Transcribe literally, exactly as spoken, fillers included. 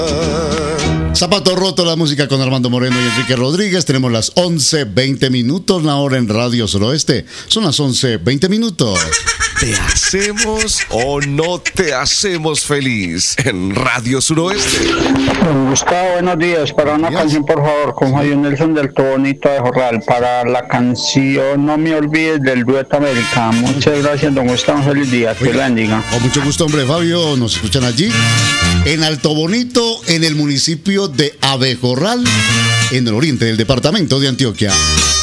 Zapato Roto, la música con Armando Moreno y Enrique Rodríguez. Tenemos las once veinte minutos, la hora en Radio Suroeste. Son las once veinte minutos. ¿Te hacemos o no te hacemos feliz en Radio Suroeste? Don Gustavo, buenos días. Para una Días. canción, por favor, con Javier Nelson del Tobonito de Jorral. Para la canción No me olvides del Dueto América. Muchas gracias, don Gustavo. Feliz día. Que la bendiga. Con mucho gusto, hombre, Fabio. Nos escuchan allí en Alto Bonito, en el municipio de Abejorral, en el oriente del departamento de Antioquia.